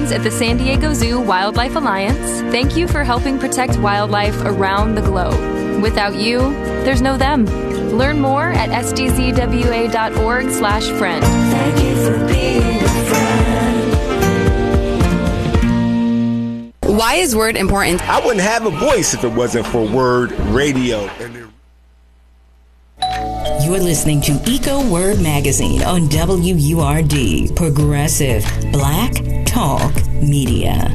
friends at the San Diego Zoo Wildlife Alliance, thank you for helping protect wildlife around the globe. Without you, there's no them. Learn more at sdzwa.org/friend. Thank you for being a friend. Why is Word important? I wouldn't have a voice if it wasn't for Word Radio. You're listening to Eco Word Magazine on WURD, Progressive Black Talk Media.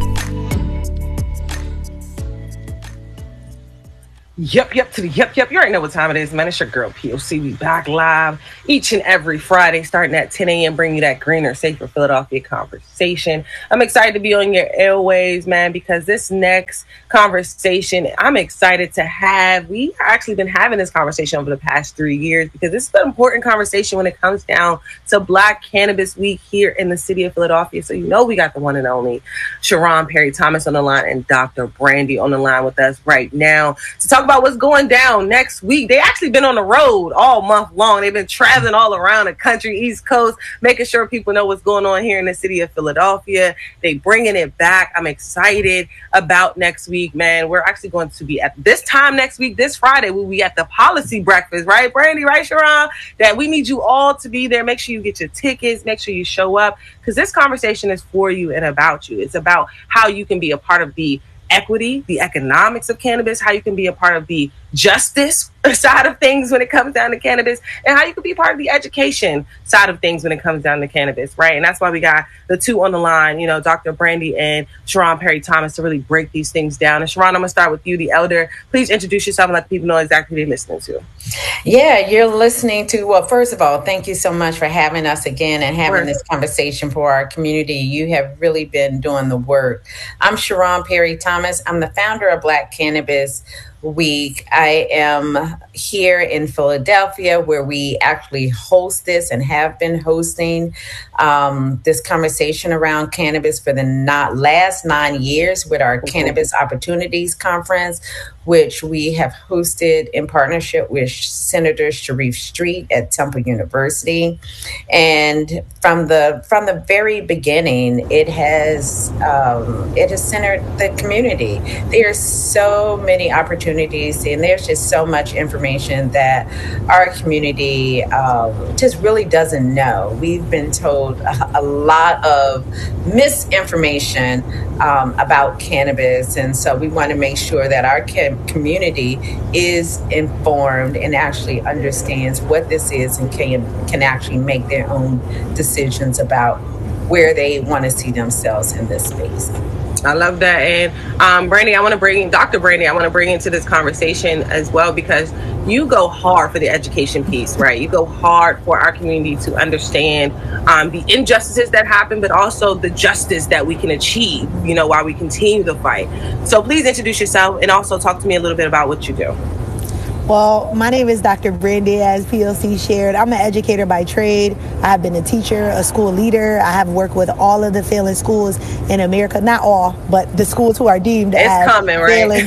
Yep. You already know what time it is, man. It's your girl POC. We back live each and every Friday, starting at 10 a.m., bringing you that greener, safer Philadelphia conversation. I'm excited to be on your airwaves, man, because this next conversation I'm excited to have. We actually been having this conversation over the past 3 years because this is an important conversation when it comes down to Black Cannabis Week here in the city of Philadelphia. So you know we got the one and only Sharon Perry Thomas on the line and Dr. Brandy on the line with us right now to talk about what's going down next week. They actually been on the road all month long. They've been traveling all around the country, East Coast, making sure people know what's going on here in the city of Philadelphia. They bringing it back. I'm excited about next week, man. We're actually going to be at this time next week, this Friday, we'll be at the policy breakfast, right, Brandy, right, Sharon? That we need you all to be there. Make sure you get your tickets. Make sure you show up because this conversation is for you and about you. It's about how you can be a part of the equity, the economics of cannabis, how you can be a part of the justice side of things when it comes down to cannabis, and how you can be part of the education side of things when it comes down to cannabis, right? And that's why we got the two on the line, you know, Dr. Brandy and Sharon Perry Thomas to really break these things down. And Sharon, I'm going to start with you, the elder. Please introduce yourself and let the people know exactly who they're listening to. Yeah, you're listening to, well, first of all, thank you so much for having us again and having this conversation for our community. You have really been doing the work. I'm Sharon Perry Thomas. I'm the founder of Black Cannabis Week. I am here in Philadelphia where we actually host this and have been hosting this conversation around cannabis for the last 9 years with our Cannabis Opportunities Conference, which we have hosted in partnership with Senator Sharif Street at Temple University. And from the very beginning, it has centered the community. There are so many opportunities, and there's just so much information that our community just really doesn't know. We've been told a lot of misinformation about cannabis, and so we want to make sure that our community is informed and actually understands what this is and can actually make their own decisions about where they want to see themselves in this space. I love that. And Brandy, Dr. Brandy, I want to bring into this conversation as well, because you go hard for the education piece, right? You go hard for our community to understand the injustices that happen, but also the justice that we can achieve, you know, while we continue the fight. So please introduce yourself and also talk to me a little bit about what you do. Well, my name is Dr. Brandy, as PLC shared. I'm an educator by trade. I've been a teacher, a school leader. I have worked with all of the failing schools in America. Not all, but the schools who are deemed as failing.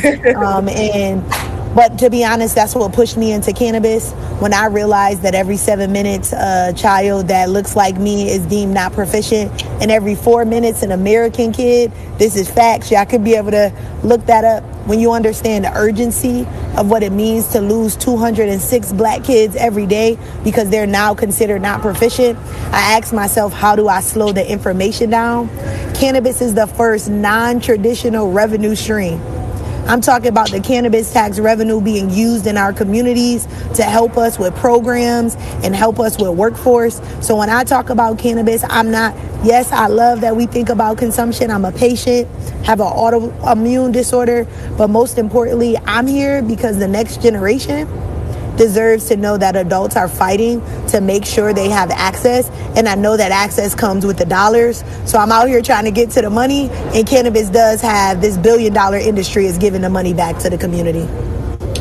But to be honest, that's what pushed me into cannabis. When I realized that every 7 minutes, a child that looks like me is deemed not proficient, and every 4 minutes, an American kid, this is facts. Y'all could be able to look that up. When you understand the urgency of what it means to lose 206 Black kids every day because they're now considered not proficient, I asked myself, how do I slow the information down? Cannabis is the first non-traditional revenue stream. I'm talking about the cannabis tax revenue being used in our communities to help us with programs and help us with workforce. So when I talk about cannabis, yes, I love that we think about consumption. I'm a patient, have an autoimmune disorder, but most importantly, I'm here because the next generation deserves to know that adults are fighting to make sure they have access. And I know that access comes with the dollars. So I'm out here trying to get to the money, and cannabis does have this $1 billion industry is giving the money back to the community.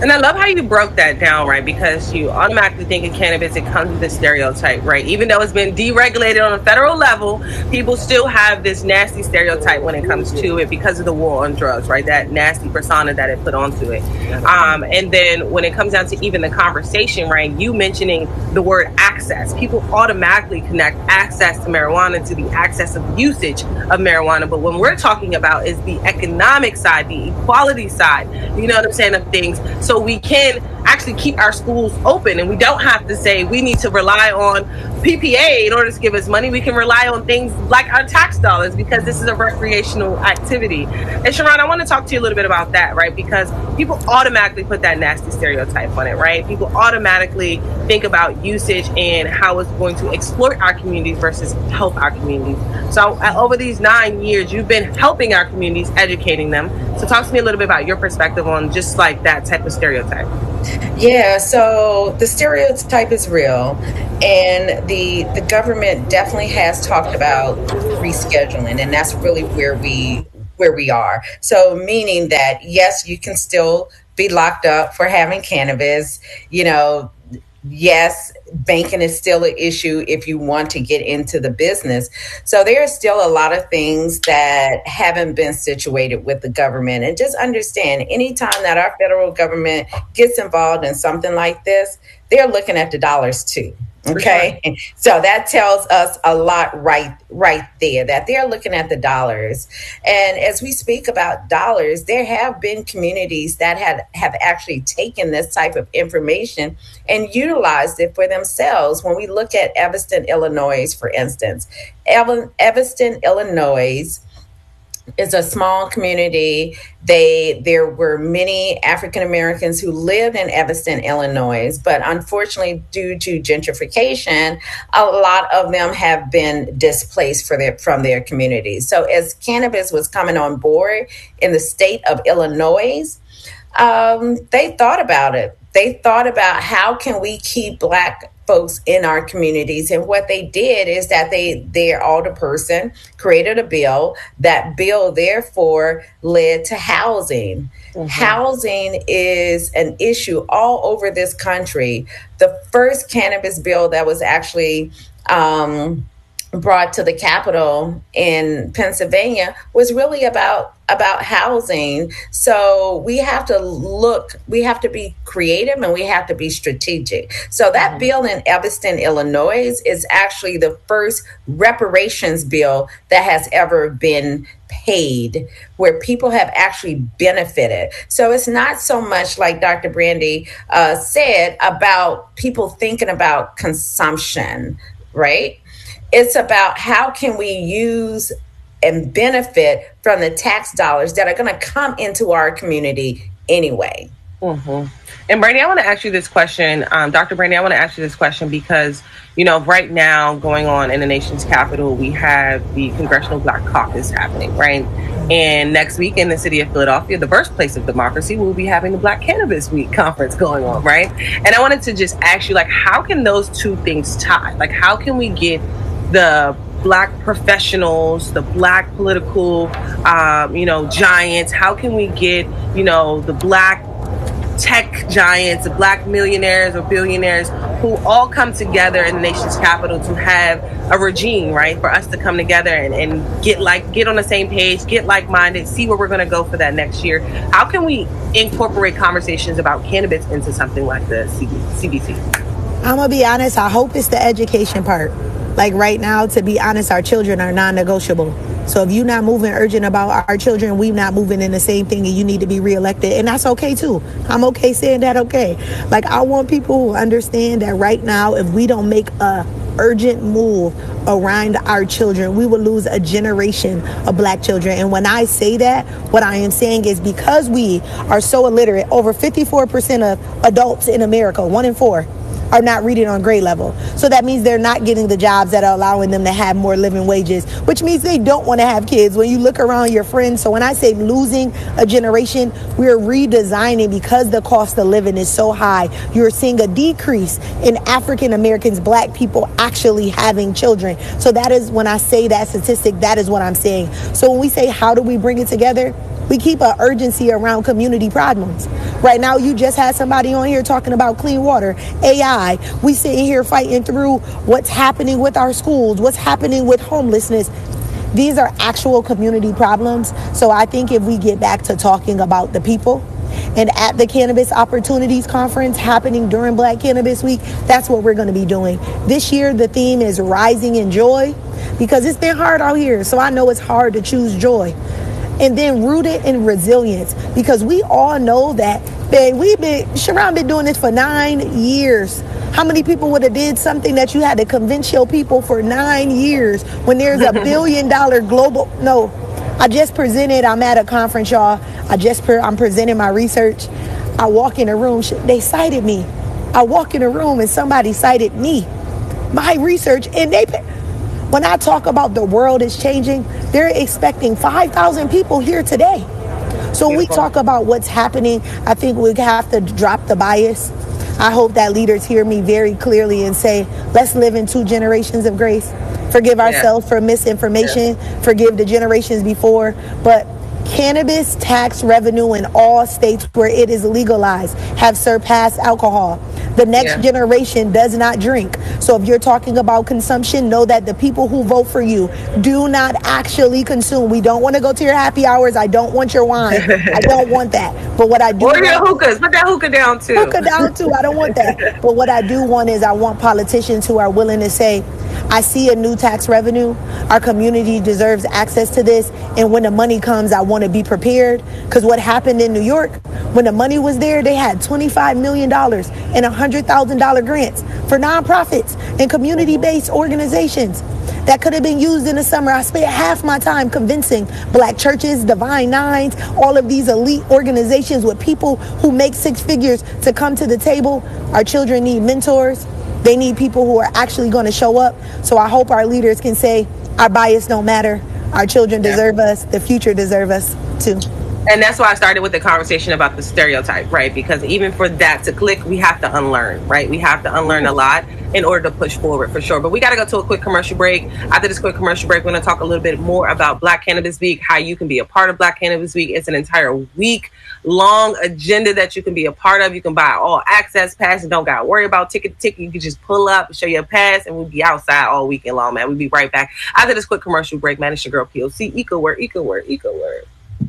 And I love how you broke that down, right? Because you automatically think of cannabis, it comes with this stereotype, right? Even though it's been deregulated on a federal level, people still have this nasty stereotype when it comes to it because of the war on drugs, right? That nasty persona that it put onto it. And then when it comes down to even the conversation, right? You mentioning the word access, people automatically connect access to marijuana to the access of usage of marijuana. But when we're talking about is the economic side, the equality side, you know what I'm saying, of things. So we can actually keep our schools open, and we don't have to say we need to rely on PPA in order to give us money. We can rely on things like our tax dollars because this is a recreational activity. And Sharon, I want to talk to you a little bit about that, right? Because people automatically put that nasty stereotype on it, right? People automatically think about usage and how it's going to exploit our communities versus help our communities. So over these 9 years, you've been helping our communities, educating them. So talk to me a little bit about your perspective on just like that type of stereotype. Yeah, so the stereotype is real, and the government definitely has talked about rescheduling, and that's really where we are. So meaning that yes, you can still be locked up for having cannabis, you know. Yes, banking is still an issue if you want to get into the business. So there are still a lot of things that haven't been situated with the government. And just understand, anytime that our federal government gets involved in something like this, they're looking at the dollars too. Okay. Sure. So that tells us a lot right there, that they're looking at the dollars. And as we speak about dollars, there have been communities that have actually taken this type of information and utilized it for themselves. When we look at Evanston, Illinois, for instance, Evanston, Illinois is a small community. There were many African Americans who lived in Evanston, Illinois, but unfortunately, due to gentrification, a lot of them have been displaced from their communities. So as cannabis was coming on board in the state of Illinois, they thought about it. They thought about how can we keep Black folks in our communities. And what they did is that their alderperson created a bill. That bill, therefore, led to housing. Mm-hmm. Housing is an issue all over this country. The first cannabis bill that was actually brought to the Capitol in Pennsylvania was really about housing. So we have to be creative, and we have to be strategic. So that bill in Evanston, Illinois is actually the first reparations bill that has ever been paid, where people have actually benefited. So it's not so much like Dr. Brandy said about people thinking about consumption, right? It's about how can we use and benefit from the tax dollars that are going to come into our community anyway. Mm-hmm. And Brandy, I want to ask you this question. Dr. Brandy, I want to ask you this question because, you know, right now going on in the nation's capital, we have the Congressional Black Caucus happening, right? And next week in the city of Philadelphia, the birthplace of democracy, we'll be having the Black Cannabis Week conference going on, right? And I wanted to just ask you, like, how can those two things tie? Like, how can we get the Black professionals, the Black political, giants? How can we get, the Black tech giants, the Black millionaires or billionaires who all come together in the nation's capital to have a regime, right? For us to come together and get on the same page, get like-minded, see where we're going to go for that next year. How can we incorporate conversations about cannabis into something like the CBC? I'm going to be honest, I hope it's the education part. Like right now, to be honest, our children are non-negotiable. So if you're not moving urgent about our children, we're not moving in the same thing, and you need to be reelected. And that's okay too. I'm okay saying that, okay. Like, I want people who understand that right now, if we don't make a urgent move around our children, we will lose a generation of Black children. And when I say that, what I am saying is because we are so illiterate, over 54% of adults in America, 1 in 4, are not reading on grade level. So that means they're not getting the jobs that are allowing them to have more living wages, which means they don't want to have kids. When you look around your friends, so when I say losing a generation, we're redesigning because the cost of living is so high. You're seeing a decrease in African Americans, Black people actually having children. So that is, when I say that statistic, that is what I'm saying. So when we say, how do we bring it together? We keep an urgency around community problems. Right now, you just had somebody on here talking about clean water, AI. We sitting here fighting through what's happening with our schools, what's happening with homelessness. These are actual community problems. So I think if we get back to talking about the people, and at the Cannabis Opportunities Conference happening during Black Cannabis Week, that's what we're going to be doing. This year, the theme is Rising in Joy, because it's been hard out here. So I know it's hard to choose joy. And then rooted in resilience, because we all know that, Sharon been doing this for 9 years. How many people would have did something that you had to convince your people for 9 years when there's $1 billion global? No, I just presented, I'm at a conference, y'all. I'm presenting my research. I walk in a room, they cited me. I walk in a room and somebody cited me, my research, and when I talk about the world is changing, they're expecting 5,000 people here today. So when we talk about what's happening, I think we have to drop the bias. I hope that leaders hear me very clearly and say, let's live in 2 generations of grace. Forgive ourselves for misinformation, forgive the generations before, but cannabis tax revenue in all states where it is legalized have surpassed alcohol. The next generation does not drink. So if you're talking about consumption, know that the people who vote for you do not actually consume. We don't want to go to your happy hours. I don't want your wine. I don't want that. But what I do or your hookahs. Put that hookah down too. Hookah down too. I don't want that. But what I do want is I want politicians who are willing to say, I see a new tax revenue. Our community deserves access to this. And when the money comes, I want to be prepared. Because what happened in New York, when the money was there, they had $25 million and $100,000 grants for nonprofits and community-based organizations that could have been used in the summer. I spent half my time convincing Black churches, Divine Nines, all of these elite organizations with people who make 6 figures to come to the table. Our children need mentors. They need people who are actually going to show up. So I hope our leaders can say, our bias don't matter. Our children deserve us. The future deserve us too. And that's why I started with the conversation about the stereotype, right? Because even for that to click, we have to unlearn, right? We have to unlearn a lot in order to push forward, for sure. But we got to go to a quick commercial break. After this quick commercial break, we're going to talk a little bit more about Black Cannabis Week, how you can be a part of Black Cannabis Week. It's an entire week-long agenda that you can be a part of. You can buy all access pass and don't got to worry about ticket. You can just pull up, show your pass, and we'll be outside all weekend long, man. We'll be right back after this quick commercial break. Man, it's your girl, POC. Eco Word, Eco Word, Eco Word.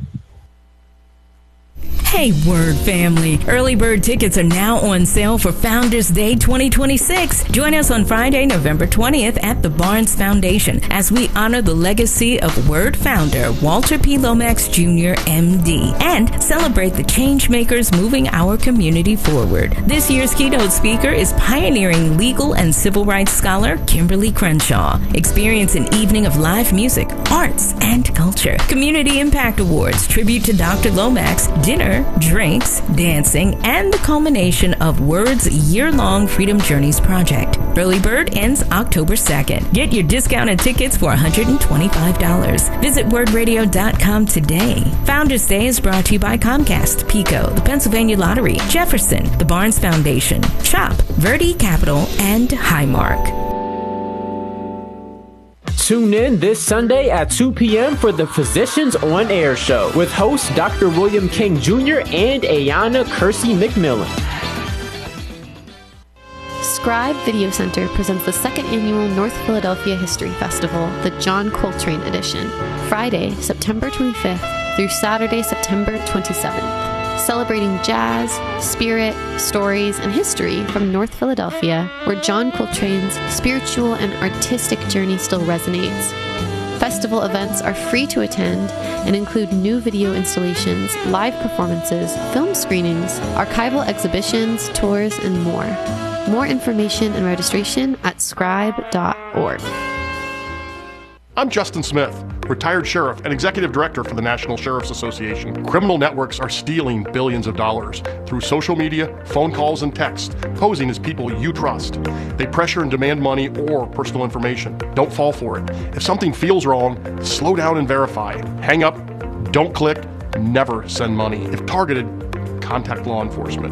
Hey, Word family. Early bird tickets are now on sale for Founders Day 2026. Join us on Friday, November 20th at the Barnes Foundation as we honor the legacy of Word founder Walter P. Lomax Jr., MD, and celebrate the change makers moving our community forward. This year's keynote speaker is pioneering legal and civil rights scholar Kimberly Crenshaw. Experience an evening of live music, arts, and culture. Community Impact Awards, tribute to Dr. Lomax, dinner, drinks, dancing, and the culmination of Word's year-long Freedom Journeys project. Early bird ends October 2nd. Get your discounted tickets for $125. Visit wordradio.com today. Founders Day is brought to you by Comcast, PECO, the Pennsylvania Lottery, Jefferson, the Barnes Foundation, CHOP, Verde Capital, and Highmark. Tune in this Sunday at 2 p.m. for the Physicians on Air show with host Dr. William King Jr. and Ayana Kersey McMillan. Scribe Video Center presents the 2nd annual North Philadelphia History Festival, the John Coltrane Edition, Friday, September 25th through Saturday, September 27th. Celebrating jazz, spirit, stories, and history from North Philadelphia, where John Coltrane's spiritual and artistic journey still resonates. Festival events are free to attend and include new video installations, live performances, film screenings, archival exhibitions, tours, and more. More information and registration at scribe.org. I'm Justin Smith, retired sheriff and executive director for the National Sheriff's Association. Criminal networks are stealing billions of dollars through social media, phone calls, and text, posing as people you trust. They pressure and demand money or personal information. Don't fall for it. If something feels wrong, slow down and verify. Hang up, don't click, never send money. If targeted, contact law enforcement.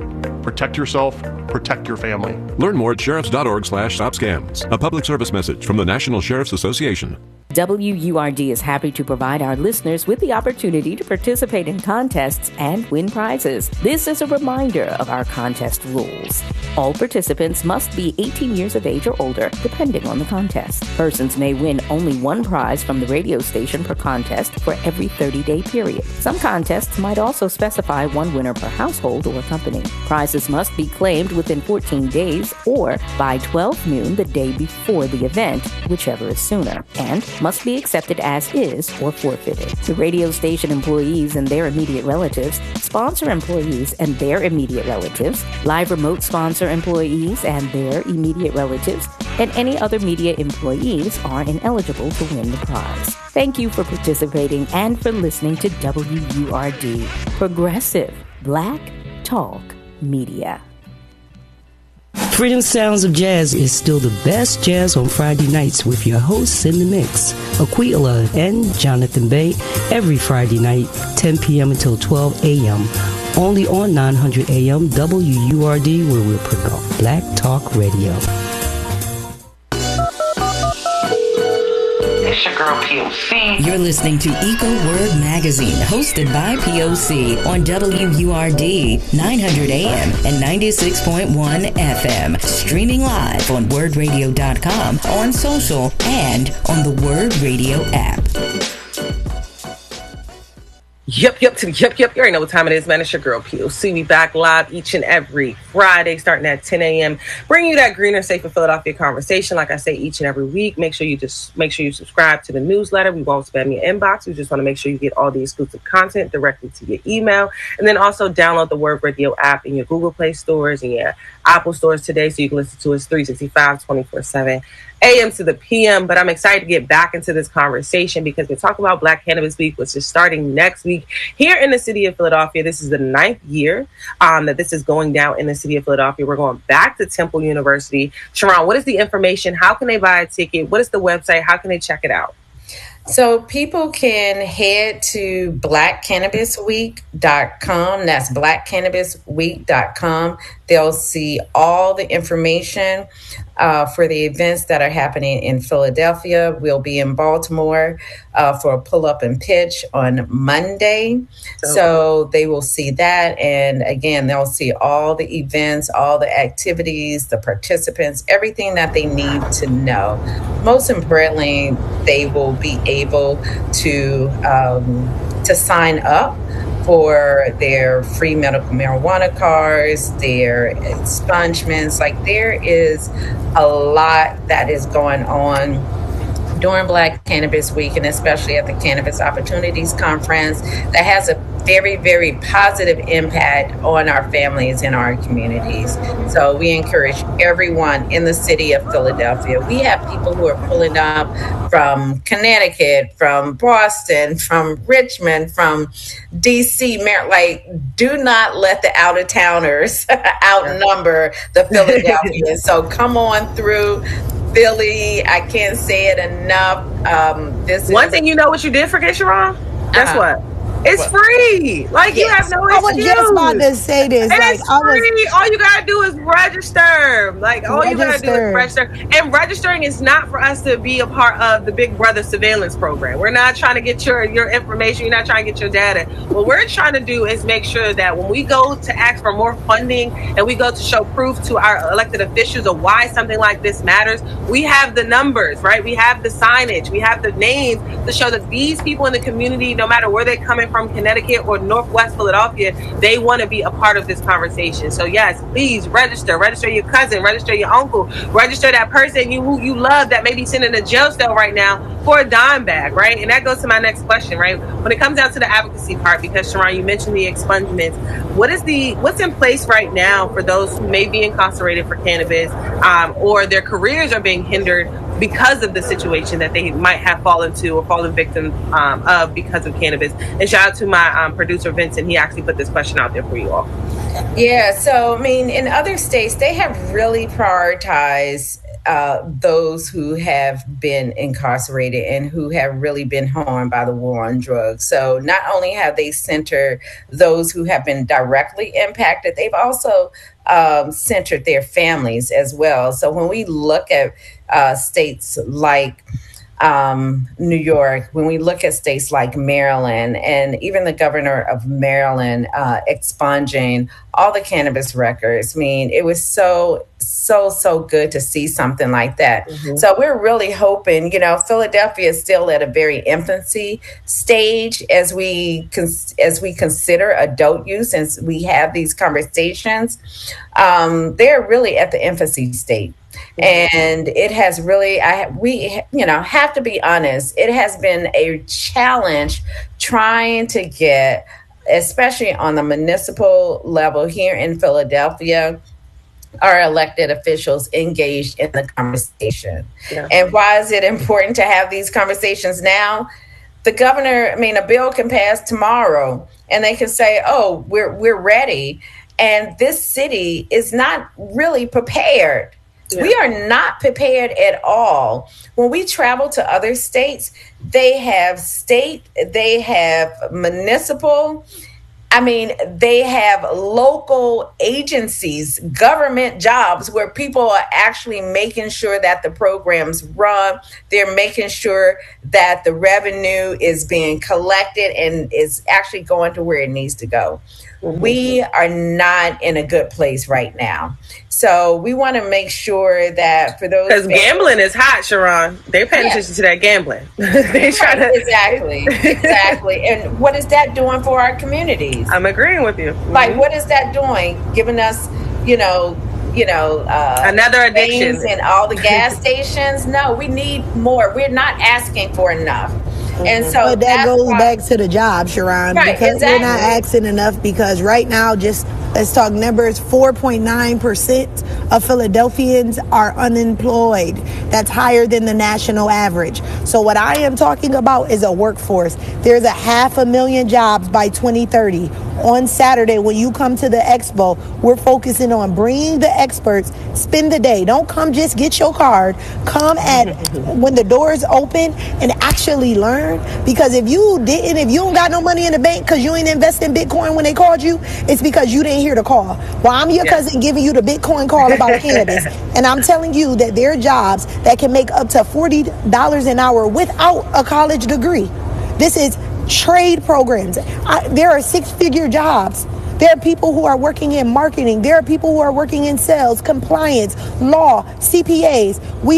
Protect yourself, protect your family. Learn more at sheriffs.org/stopscams. A public service message from the National Sheriff's Association. WURD is happy to provide our listeners with the opportunity to participate in contests and win prizes. This is a reminder of our contest rules. All participants must be 18 years of age or older, depending on the contest. Persons may win only one prize from the radio station per contest for every 30-day period. Some contests might also specify one winner per household or company. Prizes must be claimed within 14 days or by 12 noon the day before the event, whichever is sooner, and must be accepted as is or forfeited. The radio station employees and their immediate relatives, sponsor employees and their immediate relatives, live remote sponsor employees and their immediate relatives, and any other media employees are ineligible to win the prize. Thank you for participating and for listening to WURD, Progressive Black Talk Media. Freedom Sounds of Jazz is still the best jazz on Friday nights with your hosts in the mix, Aquila and Jonathan Bay, every Friday night, 10 p.m. until 12 a.m., only on 900 AM WURD, where we'll promote Black Talk Radio. It's your girl POC. You're listening to Eco Word Magazine, hosted by POC on WURD 900 AM and 96.1 FM. Streaming live on wordradio.com, on social, and on the Word Radio app. Yep. You already know what time it is, man. It's your girl POC. We back live each and every Friday, starting at 10 a.m. Bringing you that greener, safer Philadelphia conversation. Like I say, each and every week. Make sure you subscribe to the newsletter. We won't spam your inbox. We just want to make sure you get all the exclusive content directly to your email. And then also download the Word Radio app in your Google Play stores and your Apple stores today, so you can listen to us 365, 24/7. AM to the PM, but I'm excited to get back into this conversation because we're talking about Black Cannabis Week, which is starting next week here in the city of Philadelphia. This is the 9th year that this is going down in the city of Philadelphia. We're going back to Temple University. Sharon, what is the information? How can they buy a ticket? What is the website? How can they check it out? So people can head to blackcannabisweek.com. That's blackcannabisweek.com. They'll see all the information for the events that are happening in Philadelphia. We'll be in Baltimore for a pull-up and pitch on Monday. So they will see that. And again, they'll see all the events, all the activities, the participants, everything that they need to know. Most importantly, they will be able to sign up for their free medical marijuana cards, their expungements. Like, there is a lot that is going on during Black Cannabis Week, and especially at the Cannabis Opportunities Conference, that has a very, very positive impact on our families and our communities. So we encourage everyone in the city of Philadelphia. We have people who are pulling up from Connecticut, from Boston, from Richmond, from DC, Maryland. Like, do not let the out-of-towners outnumber the Philadelphians. So come on through Philly. I can't say it enough. One thing you know what you did forget, Sharon? Guess what? It's free. Like, you have no excuse. I was just about to say this. And it's free. All you gotta do is register. Like, all you gotta do is register. And registering is not for us to be a part of the Big Brother surveillance program. We're not trying to get your information. You're not trying to get your data. What we're trying to do is make sure that when we go to ask for more funding and we go to show proof to our elected officials of why something like this matters, we have the numbers, right? We have the signage. We have the names to show that these people in the community, no matter where they're coming from, Connecticut or Northwest Philadelphia, they want to be a part of this conversation. So yes, please register your cousin, register your uncle, register that person who you love that may be sitting in a jail cell right now for a dime bag, right? And that goes to my next question, right? When it comes down to the advocacy part, because Sharon, you mentioned the expungements, what's in place right now for those who may be incarcerated for cannabis, or their careers are being hindered because of the situation that they might have fallen victim of because of cannabis? And shout out to my producer Vincent. He actually put this question out there for you all. Yeah, so I mean, in other states, they have really prioritized those who have been incarcerated and who have really been harmed by the war on drugs. So not only have they centered those who have been directly impacted, they've also centered their families as well. So when we look at states like New York, when we look at states like Maryland, and even the governor of Maryland expunging all the cannabis records, I mean, it was so good to see something like that. Mm-hmm. So we're really hoping, Philadelphia is still at a very infancy stage as we consider adult use, and we have these conversations. They're really at the infancy state. And it has really, we have to be honest, it has been a challenge trying to get, especially on the municipal level here in Philadelphia, our elected officials engaged in the conversation. Yeah. And why is it important to have these conversations now? The governor, a bill can pass tomorrow and they can say, oh, we're ready. And this city is not really prepared. Yeah. We are not prepared at all. When we travel to other states, they have state, they have municipal, they have local agencies, government jobs where people are actually making sure that the programs run. They're making sure that the revenue is being collected and is actually going to where it needs to go. Mm-hmm. We are not in a good place right now. So we want to make sure that for those... Because gambling is hot, Sharon. They're paying attention to that gambling. They try to... Exactly. And what is that doing for our communities? I'm agreeing with you. Mm-hmm. Like, what is that doing? Giving us, another addiction in all the gas stations? No, we need more. We're not asking for enough. Mm-hmm. And so but that goes back to the job, Sharon, right, because exactly. we're not asking enough, because right now, just let's talk numbers, 4.9% of Philadelphians are unemployed. That's higher than the national average. So what I am talking about is a workforce. There's 500,000 jobs by 2030. On Saturday, when you come to the expo, we're focusing on bringing the experts, spend the day. Don't come just get your card. Come when the doors open and actually learn. Because if you don't got no money in the bank because you ain't invest in Bitcoin when they called you, it's because you didn't hear the call. Well, I'm your cousin giving you the Bitcoin call about cannabis. And I'm telling you that there are jobs that can make up to $40 an hour without a college degree. This is trade programs. There are 6-figure jobs. There are people who are working in marketing. There are people who are working in sales, compliance, law, CPAs.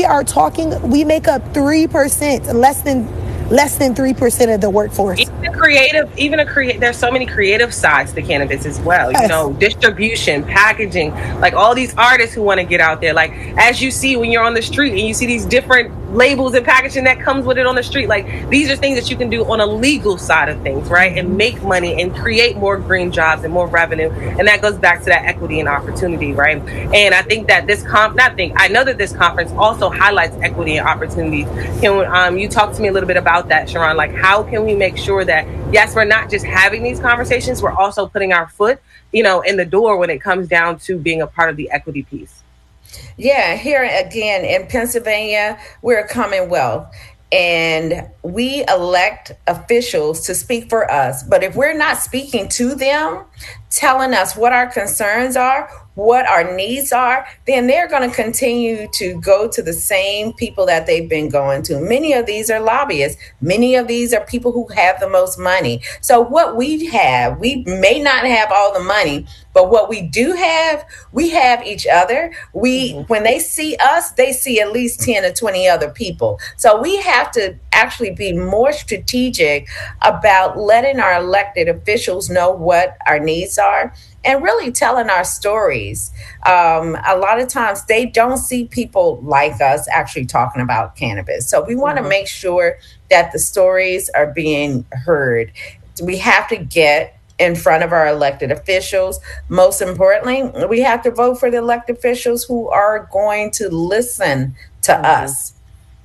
We make up 3%, less than 3% of the workforce. There's so many creative sides to cannabis as well. Yes. Distribution, packaging, like all these artists who want to get out there. Like, as you see when you're on the street and you see these different labels and packaging that comes with it on the street, like these are things that you can do on a legal side of things, right? And make money and create more green jobs and more revenue. And that goes back to that equity and opportunity, right? And I think that I know that this conference also highlights equity and opportunities. Can you talk to me a little bit about that, Sharon? Like, how can we make sure that, yes, we're not just having these conversations, we're also putting our foot, in the door when it comes down to being a part of the equity piece? Yeah, here again in Pennsylvania, we're a Commonwealth and we elect officials to speak for us. But if we're not speaking to them, telling us what our concerns are, what our needs are, then they're going to continue to go to the same people that they've been going to. Many of these are lobbyists. Many of these are people who have the most money. So what we have, we may not have all the money, but what we do have, we have each other. When they see us, they see at least 10 or 20 other people. So we have to actually be more strategic about letting our elected officials know what our needs are and really telling our stories. A lot of times they don't see people like us actually talking about cannabis. So we want to make sure that the stories are being heard. We have to get in front of our elected officials. Most importantly, we have to vote for the elected officials who are going to listen to us.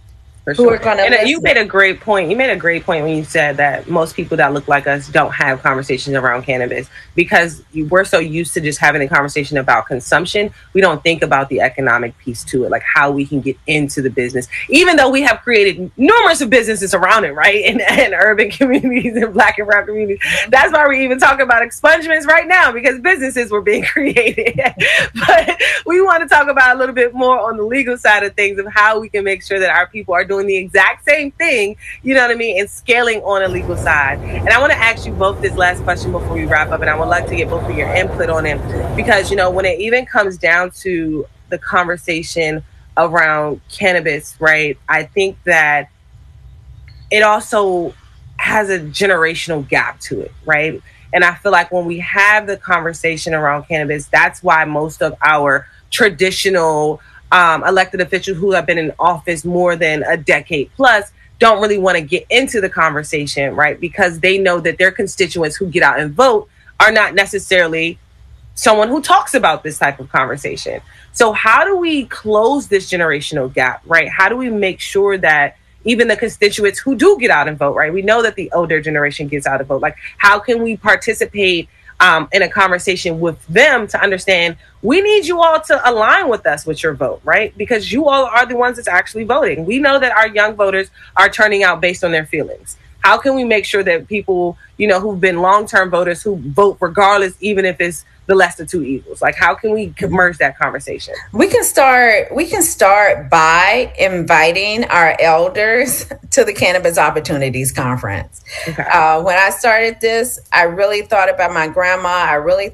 For who sure. are going to And you made a great point. You made a great point when you said that most people that look like us don't have conversations around cannabis because we're so used to just having a conversation about consumption. We don't think about the economic piece to it, like how we can get into the business, even though we have created numerous of businesses around it, right? In urban communities and Black and brown communities. That's why we're even talking about expungements right now, because businesses were being created. But we want to talk about a little bit more on the legal side of things of how we can make sure that our people are doing the exact same thing, you know what I mean, and scaling on a legal side. And I want to ask you both this last question before we wrap up, and I would like to get both of your input on it, because, you know, when it even comes down to the conversation around cannabis, right, I think that it also has a generational gap to it, right? And I feel like when we have the conversation around cannabis, that's why most of our traditional elected officials who have been in office more than a decade plus don't really want to get into the conversation, right? Because they know that their constituents who get out and vote are not necessarily someone who talks about this type of conversation. So how do we close this generational gap, right? How do we make sure that even the constituents who do get out and vote, right? We know that the older generation gets out and vote. Like, how can we participate in a conversation with them to understand we need you all to align with us with your vote, right? Because you all are the ones that's actually voting. We know that our young voters are turning out based on their feelings. How can we make sure that people, you know, who've been long-term voters who vote regardless, even if it's the lesser two evils? Like, how can we merge that conversation? We can start by inviting our elders to the Cannabis Opportunities Conference. Okay. When I started this, I really thought about my grandma. I really